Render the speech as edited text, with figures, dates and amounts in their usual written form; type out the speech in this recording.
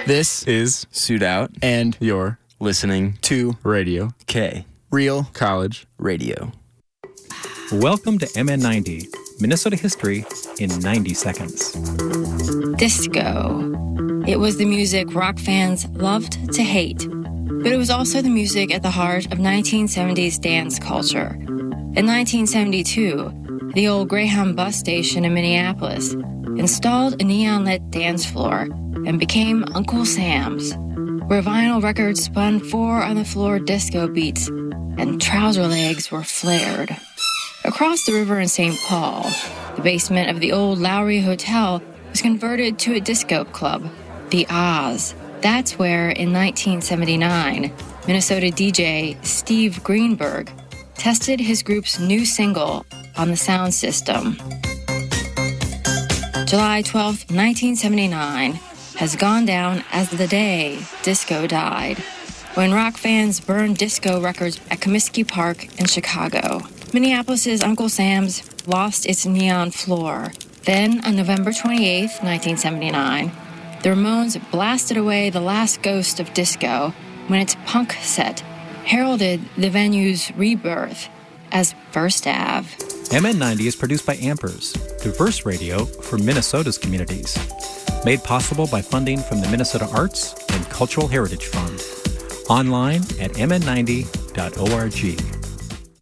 This is Suit Out. and your Listening to radio K Real college. Radio. Welcome to MN90, Minnesota history in 90 seconds. Disco. It was the music rock fans loved to hate, but it was also the music at the heart of 1970s dance culture. In 1972, the old Greyhound bus station in Minneapolis installed a neon-lit dance floor and became Uncle Sam's, where vinyl records spun four-on-the-floor disco beats and trouser legs were flared. Across the river in St. Paul, the basement of the old Lowry Hotel was converted to a disco club, the Oz. That's where, in 1979, Minnesota DJ Steve Greenberg tested his group's new single on the sound system. July 12, 1979, has gone down as the day disco died, when rock fans burned disco records at Comiskey Park in Chicago. Minneapolis's Uncle Sam's lost its neon floor. Then, on November 28, 1979, the Ramones blasted away the last ghost of disco when its punk set heralded the venue's rebirth as First Ave. MN90 is produced by Ampers, diverse radio for Minnesota's communities. Made possible by funding from the Minnesota Arts and Cultural Heritage Fund. Online at mn90.org.